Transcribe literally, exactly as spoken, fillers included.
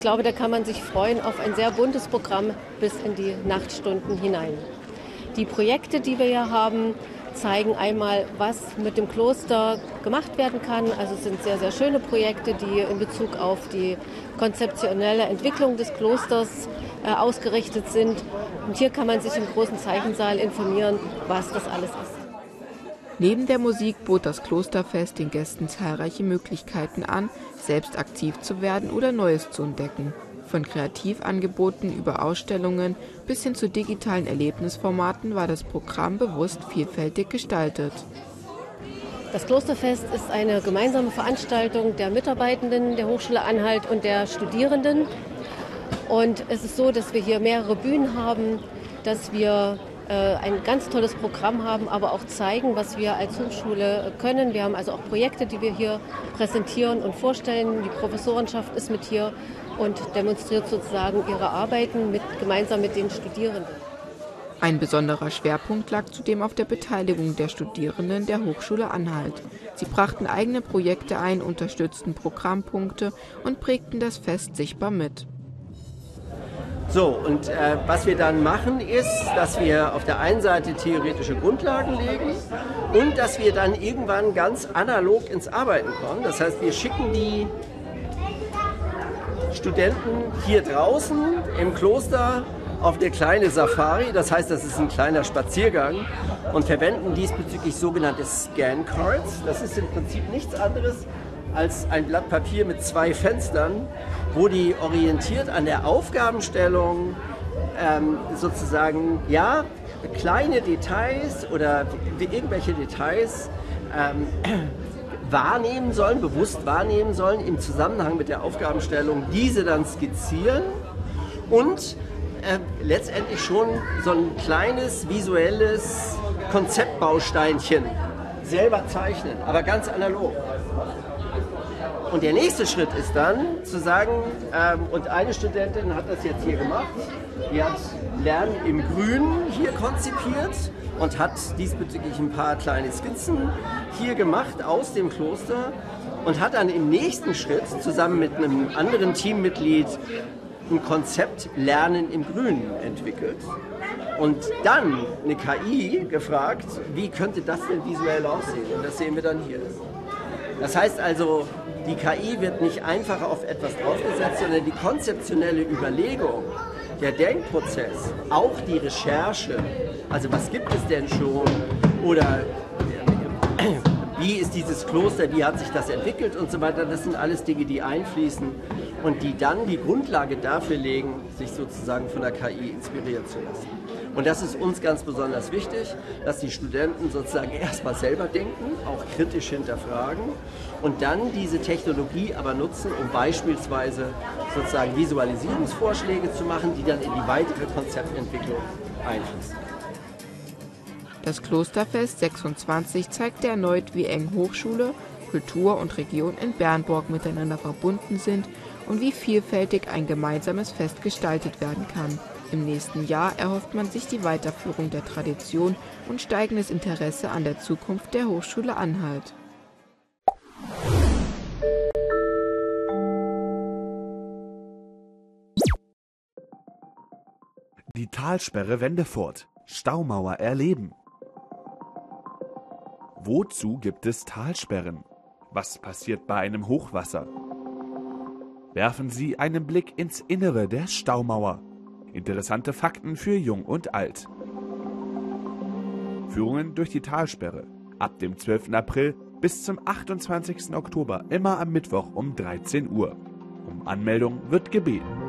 Ich glaube, da kann man sich freuen auf ein sehr buntes Programm bis in die Nachtstunden hinein. Die Projekte, die wir hier haben, zeigen einmal, was mit dem Kloster gemacht werden kann. Also es sind sehr, sehr schöne Projekte, die in Bezug auf die konzeptionelle Entwicklung des Klosters äh, ausgerichtet sind. Und hier kann man sich im großen Zeichensaal informieren, was das alles ist. Neben der Musik bot das Klosterfest den Gästen zahlreiche Möglichkeiten an, selbst aktiv zu werden oder Neues zu entdecken. Von Kreativangeboten über Ausstellungen bis hin zu digitalen Erlebnisformaten war das Programm bewusst vielfältig gestaltet. Das Klosterfest ist eine gemeinsame Veranstaltung der Mitarbeitenden der Hochschule Anhalt und der Studierenden. Und es ist so, dass wir hier mehrere Bühnen haben, dass wir ein ganz tolles Programm haben, aber auch zeigen, was wir als Hochschule können. Wir haben also auch Projekte, die wir hier präsentieren und vorstellen. Die Professorenschaft ist mit hier und demonstriert sozusagen ihre Arbeiten mit, gemeinsam mit den Studierenden. Ein besonderer Schwerpunkt lag zudem auf der Beteiligung der Studierenden der Hochschule Anhalt. Sie brachten eigene Projekte ein, unterstützten Programmpunkte und prägten das Fest sichtbar mit. So, und äh, was wir dann machen ist, dass wir auf der einen Seite theoretische Grundlagen legen und dass wir dann irgendwann ganz analog ins Arbeiten kommen. Das heißt, wir schicken die Studenten hier draußen im Kloster auf eine kleine Safari, das heißt, das ist ein kleiner Spaziergang, und verwenden diesbezüglich sogenannte Scan Cards. Das ist im Prinzip nichts anderes als ein Blatt Papier mit zwei Fenstern, wo die orientiert an der Aufgabenstellung ähm, sozusagen, ja, kleine Details oder irgendwelche Details ähm, wahrnehmen sollen, bewusst wahrnehmen sollen im Zusammenhang mit der Aufgabenstellung, diese dann skizzieren und äh, letztendlich schon so ein kleines visuelles Konzeptbausteinchen selber zeichnen, aber ganz analog. Und der nächste Schritt ist dann zu sagen, ähm, und eine Studentin hat das jetzt hier gemacht, die hat Lernen im Grünen hier konzipiert und hat diesbezüglich ein paar kleine Skizzen hier gemacht aus dem Kloster und hat dann im nächsten Schritt zusammen mit einem anderen Teammitglied ein Konzept Lernen im Grünen entwickelt. Und dann eine K I gefragt, wie könnte das denn visuell aussehen? Und das sehen wir dann hier. Das heißt also, die K I wird nicht einfach auf etwas draufgesetzt, sondern die konzeptionelle Überlegung, der Denkprozess, auch die Recherche, also was gibt es denn schon oder wie ist dieses Kloster, wie hat sich das entwickelt und so weiter, das sind alles Dinge, die einfließen und die dann die Grundlage dafür legen, sich sozusagen von der K I inspirieren zu lassen. Und das ist uns ganz besonders wichtig, dass die Studenten sozusagen erstmal selber denken, auch kritisch hinterfragen und dann diese Technologie aber nutzen, um beispielsweise sozusagen Visualisierungsvorschläge zu machen, die dann in die weitere Konzeptentwicklung einfließen. Das Klosterfest sechsundzwanzig zeigte erneut, wie eng Hochschule, Kultur und Region in Bernburg miteinander verbunden sind und wie vielfältig ein gemeinsames Fest gestaltet werden kann. Im nächsten Jahr erhofft man sich die Weiterführung der Tradition und steigendes Interesse an der Zukunft der Hochschule Anhalt. Die Talsperre Wendefurt. Staumauer erleben. Wozu gibt es Talsperren? Was passiert bei einem Hochwasser? Werfen Sie einen Blick ins Innere der Staumauer. Interessante Fakten für Jung und Alt. Führungen durch die Talsperre. Ab dem zwölften April bis zum achtundzwanzigsten Oktober, immer am Mittwoch um dreizehn Uhr. Um Anmeldung wird gebeten.